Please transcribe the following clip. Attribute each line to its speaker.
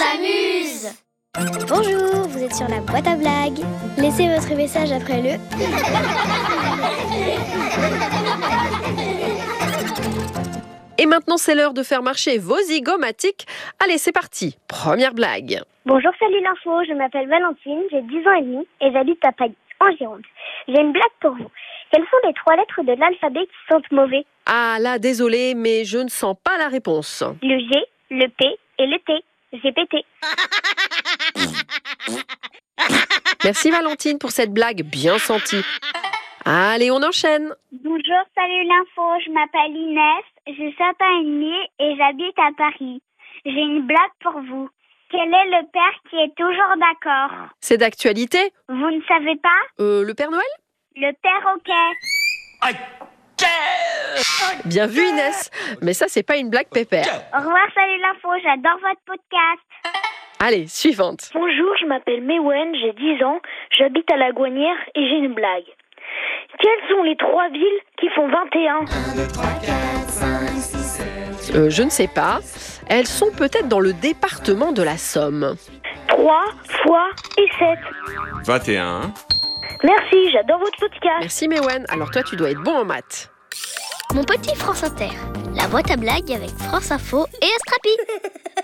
Speaker 1: s'amuse.
Speaker 2: Bonjour, vous êtes sur la boîte à blagues. Laissez votre message après le...
Speaker 3: Et maintenant, c'est l'heure de faire marcher vos zygomatiques. Allez, c'est parti. Première blague.
Speaker 2: Bonjour, salut l'info, je m'appelle Valentine, j'ai 10 ans et demi et j'habite à Paris, en Gironde. J'ai une blague pour vous. Quelles sont les 3 lettres de l'alphabet qui sentent mauvais?
Speaker 3: Ah là, désolé, mais je ne sens pas la réponse.
Speaker 2: Le G, le P et le T. J'ai pété.
Speaker 3: Merci Valentine pour cette blague bien sentie. Allez, on enchaîne.
Speaker 2: Bonjour, salut l'info, je m'appelle Inès, j'ai 7 ans et demi et j'habite à Paris. J'ai une blague pour vous. Quel est le père qui est toujours d'accord?
Speaker 3: C'est d'actualité.
Speaker 2: Vous ne savez pas?
Speaker 3: Le Père Noël?
Speaker 2: Le perroquet.
Speaker 3: Bien vu Inès. Mais ça, c'est pas une blague pépère.
Speaker 2: Au revoir, salut l'info, j'adore votre podcast.
Speaker 3: Allez, suivante.
Speaker 4: Bonjour, je m'appelle Mewen, j'ai 10 ans, j'habite à La Gouanière et j'ai une blague. Quelles sont les 3 villes qui font 21?
Speaker 3: Je ne sais pas. Elles sont peut-être dans le département de la Somme.
Speaker 4: 3 fois et 7.
Speaker 5: 21.
Speaker 4: Merci, j'adore votre podcast.
Speaker 3: Merci Mewen. Alors toi, tu dois être bon en maths.
Speaker 1: Mon petit France Inter, la boîte à blagues avec France Info et Astrapi.